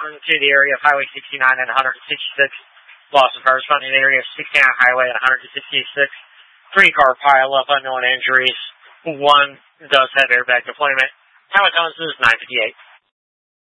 responding to the area of Highway 69 and 166. Loss of fire responding to the area of 69 Highway and 166. 3-car pileup, unknown injuries. 1 does have airbag deployment. Time of tones is 9:58.